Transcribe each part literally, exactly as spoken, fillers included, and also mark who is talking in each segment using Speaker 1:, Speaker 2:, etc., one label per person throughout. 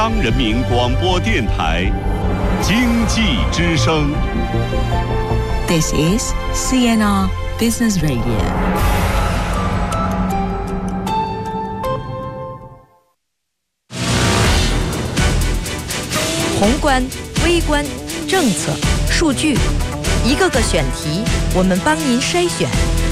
Speaker 1: 央人民广播电台经济之声。
Speaker 2: This is C N R Business Radio。
Speaker 3: 宏观、微观、政策、数据，一个个选题，我们帮您筛选。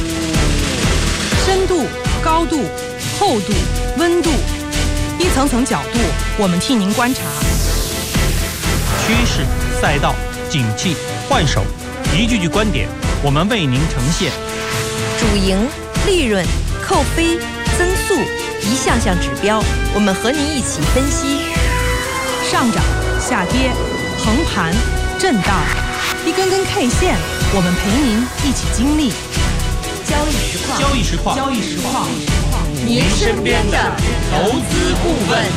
Speaker 4: 深度、高度、厚度、温度，一层层角度，我们替您观察。
Speaker 5: 趋势、赛道、景气、换手，一句句观点，我们为您呈现。
Speaker 3: 主营、利润、扣非、增速，一项项指标，我们和您一起分析。
Speaker 4: 上涨、下跌、横盘、震荡，一根根 K 线，我们陪您一起经历。
Speaker 3: 交易实况，
Speaker 5: 交易实况，
Speaker 4: 交易实况，
Speaker 3: 您身边的投资顾问。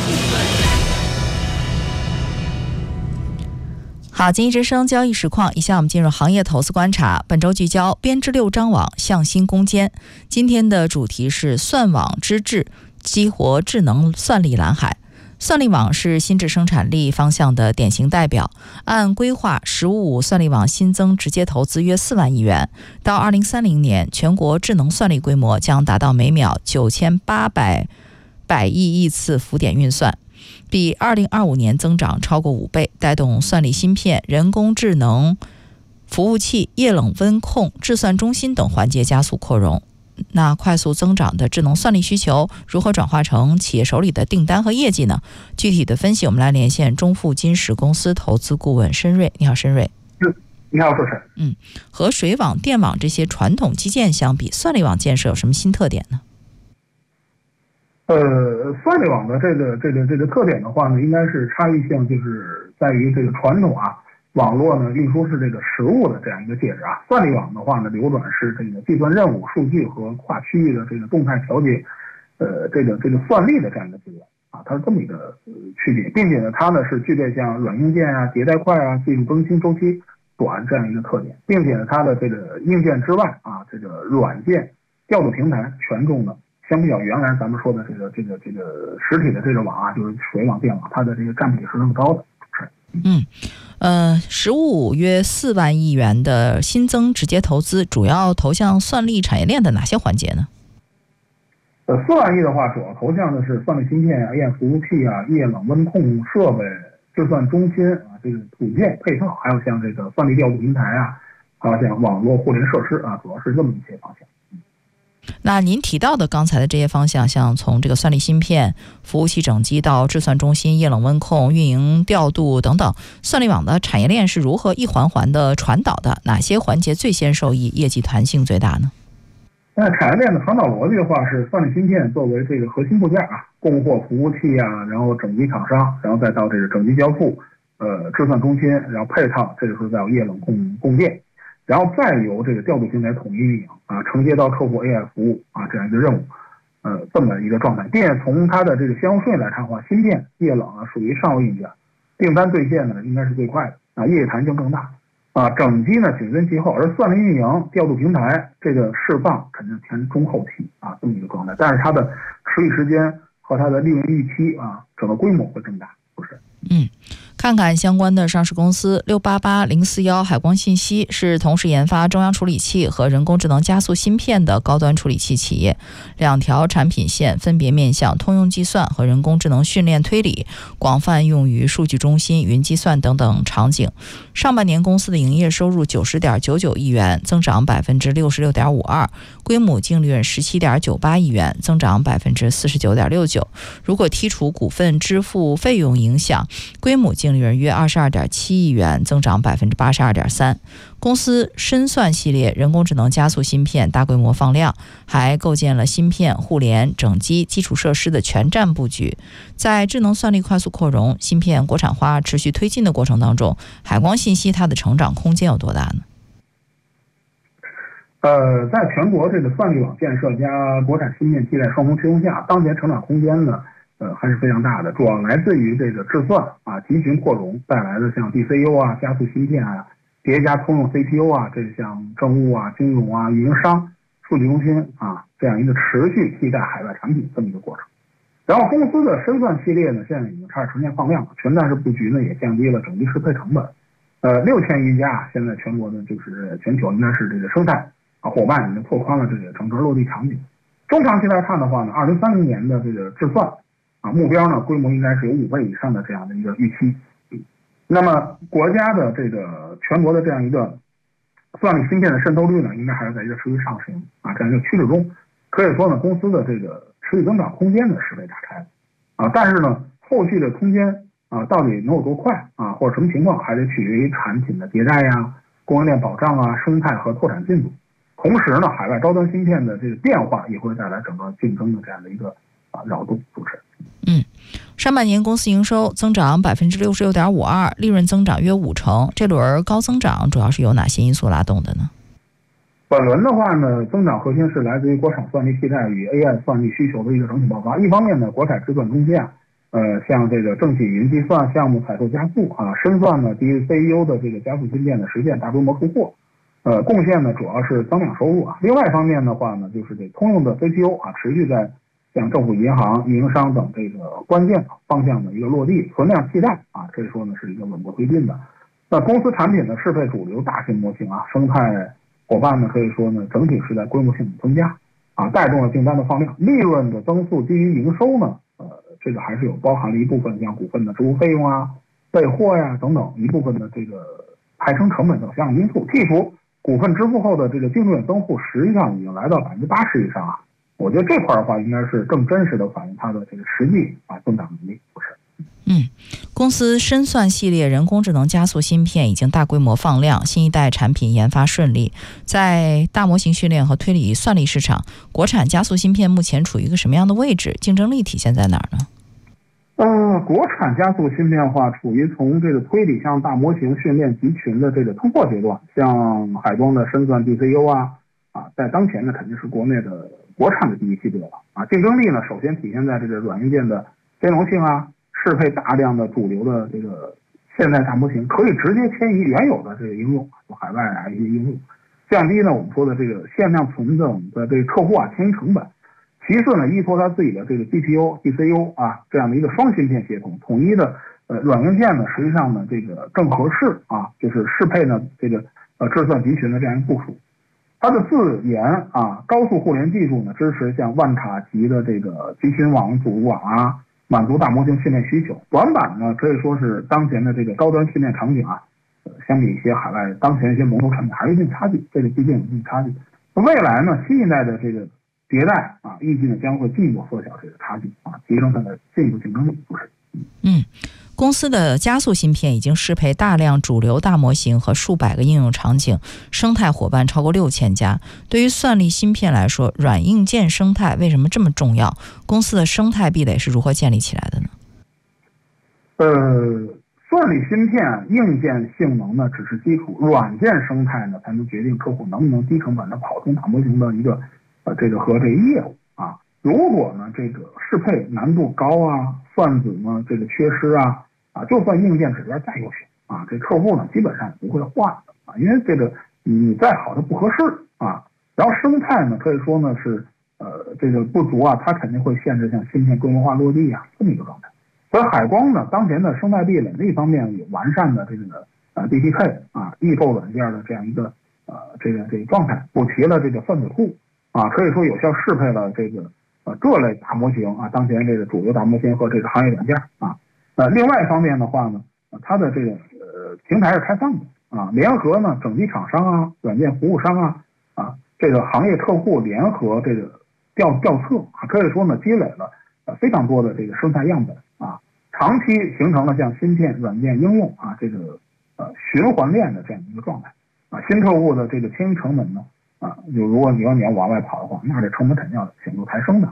Speaker 3: 好，经济之声交易实况，以下我们进入行业投资观察。本周聚焦编织六张网向新攻坚。今天的主题是算网之智，激活智能算力蓝海。算力网是新智生产力方向的典型代表。按规划，“十五五”算力网新增直接投资约四万亿元，到二零三零年，全国智能算力规模将达到每秒九千八百百亿亿次浮点运算，比二零二五年增长超过五倍，带动算力芯片、人工智能服务器、液冷温控、智算中心等环节加速扩容。那快速增长的智能算力需求如何转化成企业手里的订单和业绩呢？具体的分析，我们来连线中富金石公司投资顾问申瑞。你好，申瑞。
Speaker 6: 嗯，你好，主持人。
Speaker 3: 嗯，和水网、电网这些传统基建相比，算力网建设有什么新特点呢？
Speaker 6: 呃，算力网的这个这个这个特点的话呢，应该是差异性就是在于这个传统啊。网络呢运输是这个实物的这样一个介质啊，算力网的话呢流转是这个计算任务、数据和跨区域的这个动态调节，呃，这个这个算力的这样一个资源啊，它是这么一个、呃、区别，并且呢它呢是具备像软硬件啊、迭代快啊、技术更新周期短这样一个特点，并且呢它的这个硬件之外啊，这个软件调度平台权重呢，相比较原来咱们说的这个这个这个实体的这个网啊，就是水网、电网，它的这个占比是更高的。
Speaker 3: 嗯，呃，十五五约四万亿元的新增直接投资，主要投向算力产业链的哪些环节呢？
Speaker 6: 呃，四万亿的话，主要投向的是算力芯片啊、A I 服务器啊、液冷温控设备、智算中心啊，这个组件配套，还有像这个算力调度平台啊，还有像网络互联设施啊，主要是这么一些方向。
Speaker 3: 那您提到的刚才的这些方向，像从这个算力芯片、服务器整机到智算中心、液冷温控、运营调度等等，算力网的产业链是如何一环环的传导的？哪些环节最先受益，业绩弹性最大呢？
Speaker 6: 那产业链的传导逻辑的话，是算力芯片作为这个核心部件啊，供货服务器啊，然后整机厂商，然后再到这个整机交付，呃，智算中心，然后配套，这个时候再有液冷控供电。然后再由这个调度平台统一运营啊，承接到客户 A I 服务啊这样一个任务，呃，这么一个状态。并且从它的这个先后顺序来看的话，芯片、液冷啊属于上游硬件，订单兑现呢应该是最快的啊，业绩弹性更大啊。整机呢紧跟其后，而算力运营、调度平台这个释放肯定偏中后期啊这么一个状态。但是它的持续时间和它的利润预期啊，整个规模会更大，不是？
Speaker 3: 嗯。看看相关的上市公司，六八八零四一海光信息是同时研发中央处理器和人工智能加速芯片的高端处理器企业，两条产品线分别面向通用计算和人工智能训练推理，广泛用于数据中心、云计算等等场景。上半年公司的营业收入九十点九九亿元，增长百分之六十六点五二，归母净利润十七点九八亿元，增长百分之四十九点六九。如果剔除股份支付费用影响，归母净利润约二十二点七亿元，增长百分之八十二点三。公司深算系列人工智能加速芯片大规模放量，还构建了芯片、互联、整机、基础设施的全站布局。在智能算力快速扩容、芯片国产化持续推进的过程当中，海光信息它的成长空间有多大呢？
Speaker 6: 呃，在全国这个算力网建设加国产芯片替代双重驱动下，当前成长空间呢？呃，还是非常大的，主要来自于这个智算啊集群扩容带来的像 D C U 啊、加速芯片啊、叠加通用 C P U 啊，这像政务啊、金融啊、运营商、数据中心啊这样一个持续替代海外产品这么一个过程。 然后公司的深算系列呢，现在已经开始呈现放量了，全站式布局呢也降低了整机适配成本。呃，六千余家现在全国的就是全球应该是这个生态啊伙伴已经拓宽了这个整个落地场景。中长期来看的话呢，二零三零年的这个智算啊目标呢规模应该是有五倍以上的这样的一个预期。那么国家的这个全国的这样一个算力芯片的渗透率呢，应该还是在一个持续上升啊这样一个趋势中。可以说呢，公司的这个持续增长空间呢是被打开的啊，但是呢，后续的空间啊到底能有多快啊，或者什么情况，还得取决于产品的迭代呀、供应链保障啊、生态和拓展进度。同时呢，海外高端芯片的这个变化也会带来整个竞争的这样的一个啊扰动。主持人，
Speaker 3: 嗯，上半年公司营收增长百分之六十六点五二，利润增长约五成。这轮高增长主要是由哪些因素拉动的呢？
Speaker 6: 本轮的话呢，增长核心是来自于国产算力替代与 A I 算力需求的一个整体爆发。一方面呢，国产制算中心啊，呃，像这个政企云计算项目采购加速啊，深算呢基于 C E U 的这个加速芯片的实现大规模出货，呃，贡献呢主要是增量收入啊。另外一方面的话呢，就是这通用的 C P U 啊，持续在像政府银行、运营商等这个关键方向的一个落地，存量替代啊，可以说呢是一个稳步推进的。那公司产品呢适配主流大型模型啊，生态伙伴呢可以说呢整体是在规模性的增加啊，带动了订单的放量，利润的增速基于营收呢，呃，这个还是有包含了一部分像股份的支付费用啊、备货呀等等一部分的这个派生成本等项因素，剔除股份支付后的这个净利润增幅实际上已经来到百分之八十以上啊。我觉得这块的话应该是更真实的反映它的这个实际啊增长能力，不是？
Speaker 3: 嗯，公司深算系列人工智能加速芯片已经大规模放量，新一代产品研发顺利。在大模型训练和推理算力市场，国产加速芯片目前处于一个什么样的位置？竞争力体现在哪儿呢？
Speaker 6: 呃，国产加速芯片化处于从这个推理向大模型训练集群的这个突破阶段，像海光的深算 D C U 啊啊，在当前呢肯定是国内的国产的第一梯队了啊。竞争力呢，首先体现在这个软硬件的兼容性啊。适配大量的主流的这个现代大模型，可以直接迁移原有的这个应用，海外啊一些应用，降低呢我们说的这个限量存的我们的这个客户啊迁移成本。其次呢，依托它自己的这个 G P U、D C U 啊这样的一个双芯片系统，统一的呃软硬件呢，实际上呢这个更合适啊，就是适配呢这个呃智算集群的这样一个部署。它的自研啊高速互联技术呢，支持像万塔级的这个集群网、组网啊。满足大模型训练需求，短板呢可以说是当前的这个高端训练场景啊，呃，相比一些海外当前一些龙头产品还有一定差距，这个毕竟有一定差距。未来呢，新一代的这个迭代啊，预计呢将会进一步缩小这个差距啊，提升它的进一步竞争力。不是？
Speaker 3: 嗯，公司的加速芯片已经适配大量主流大模型和数百个应用场景，生态伙伴超过六千家。对于算力芯片来说，软硬件生态为什么这么重要？公司的生态壁垒是如何建立起来的呢？
Speaker 6: 呃，算力芯片硬件性能呢只是基础，软件生态呢才能决定客户能不能低成本的跑通大模型的一个呃这个和这个业务啊。如果呢这个适配难度高啊，算子呢这个缺失啊啊，就算硬件指标再优秀啊，这客户呢基本上也不会换的啊，因为这个你再好它不合适啊。然后生态呢可以说呢是呃这个不足啊，它肯定会限制像芯片规模化落地啊这么一个状态。所以海光呢当前的生态壁垒呢，一方面有完善的这个呃 D T K 啊异构软件的这样一个呃这个这个状态，补齐了这个算子库啊，可以说有效适配了这个呃各类大模型啊，当前这个主流大模型和这个行业软件啊。呃，另外一方面的话呢，它的这个呃平台是开放的啊，联合呢整机厂商啊、软件服务商啊啊这个行业客户联合这个调调测啊，可以说呢积累了呃非常多的这个生态样本啊，长期形成了像芯片、软件应用啊这个呃循环链的这样一个状态啊。新客户的这个迁移成本呢啊，就如果你要你要往外跑的话，那这成本肯定要显著抬升的